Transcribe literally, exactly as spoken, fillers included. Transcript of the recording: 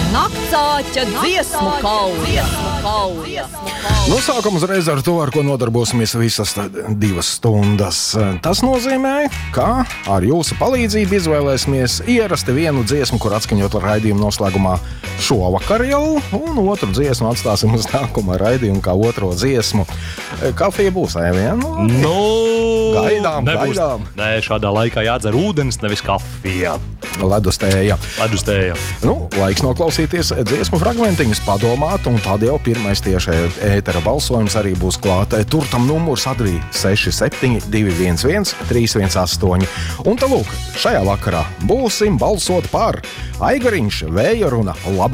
Naktsāķa dziesmu kauja. Nu, sākam uzreiz ar to, ar ko nodarbosimies visas divas stundas. Tas nozīmē, ka ar jūsu palīdzību izvēlēsimies ierasti vienu dziesmu, kur atskaņot raidījumu noslēgumā šovakar jau, un otru dziesmu atstāsim uz nākamā raidījumu kā otro dziesmu. Kafija būs, ēvien? Nu, gaidām, nebūs, gaidām. Nē, šādā laikā jādzer ūdens, nevis kafija. Ledustēja. Ledustēja. Nu, laiks noklausīties dziesmu fragmentiņus, padomāt, un tad jau pirmais tieši ētera balsojums arī būs klāt. Tur tam numurs arī seši septiņi divi viens viens trīs viens astoņi. Un tā lūk, šajā vakarā būsim balsot par Aigariņš, Vēja runa, laba